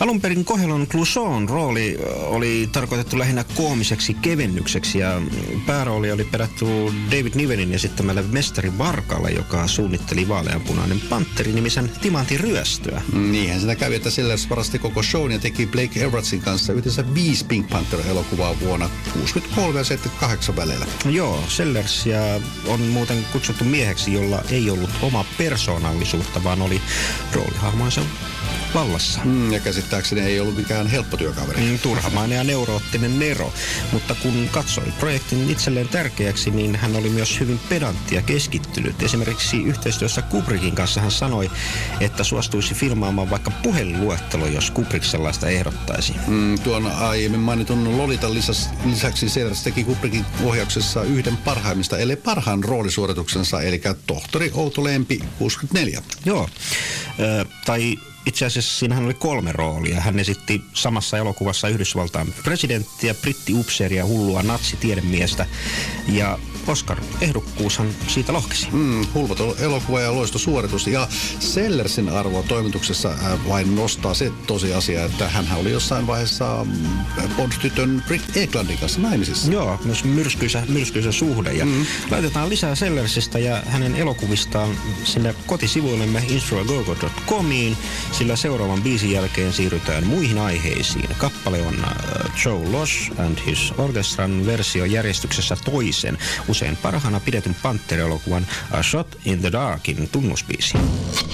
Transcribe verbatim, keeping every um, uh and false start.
Alun perin Cohelon Clouseau'n rooli oli tarkoitettu lähinnä koomiseksi kevennykseksi ja päärooli oli perätty David Nivenin esittämälle mestari Varkalle, joka suunnitteli Vaaleanpunainen pantteri-nimisen timanttiryöstöä. Niinhän sitä kävi, että Sellers varasti koko shown ja teki Blake Everettsin kanssa yhteensä viisi Pink Panther-elokuvaa vuonna kuusikymmentäkolme ja seitsemänkymmentäkahdeksan välillä. Joo, Sellersia on muuten kutsuttu mieheksi, jolla ei ollut oma persoonallisuutta, vaan oli roolihahmonsa vallassa. Mm, ja käsittääkseni ei ollut mikään helppo työkaveri. Mm, turhamainen ja neuroottinen Nero, mutta kun katsoi projektin itselleen tärkeäksi, niin hän oli myös hyvin pedantti ja keskittynyt. Esimerkiksi yhteistyössä Kubrickin kanssa hän sanoi, että suostuisi filmaamaan vaikka puhelinluettelo, jos Kubrick sellaista ehdottaisi. Mm, tuon aiemmin mainitun Lolitan lisas, lisäksi Sellers teki Kubrickin ohjauksessa yhden parhaimmista, ellei parhaan roolisuorituksensa, eli tohtori Outo Lempi kuusikymmentäneljä. Joo, ö, tai itse asiassa siinähän oli kolme roolia. Hän esitti samassa elokuvassa Yhdysvaltain presidenttiä, brittiupseeria, hullua natsitiedemiestä ja Oscar-ehdokkuushan siitä lohkesi. Mm, hulvaton elokuva ja loistosuoritus. Ja Sellersin arvoa toimituksessa äh, vain nostaa se tosiasia, että hänhän oli jossain vaiheessa Bond-tytön Britt Eklandin kanssa naimisissa. Joo, myös myrskyisä, myrskyisä suhde. Ja mm. laitetaan lisää Sellersistä ja hänen elokuvistaan sinne kotisivuillemme intro a go go dot comiin, sillä seuraavan biisin jälkeen siirrytään muihin aiheisiin. Kappale on uh, Joe Loss and his Orchestran versio järjestyksessä toisen, usein parhaana pidetyn Panther-elokuvan A Shot in the Darkin tunnusbiisi.